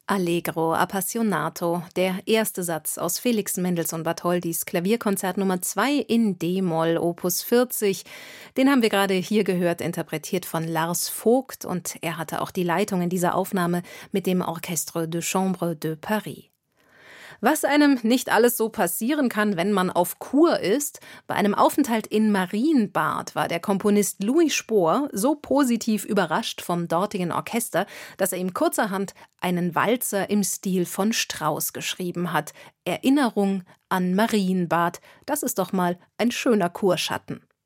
Allegro appassionato, der erste Satz aus Felix Mendelssohn Bartholdys Klavierkonzert Nummer 2 in d-Moll, Opus 40. Den haben wir gerade hier gehört, interpretiert von Lars Vogt, und er hatte auch die Leitung in dieser Aufnahme mit dem Orchestre de Chambre de Paris. Was einem nicht alles so passieren kann, wenn man auf Kur ist. Bei einem Aufenthalt in Marienbad war der Komponist Louis Spohr so positiv überrascht vom dortigen Orchester, dass er ihm kurzerhand einen Walzer im Stil von Strauss geschrieben hat. Erinnerung an Marienbad, das ist doch mal ein schöner Kurschatten.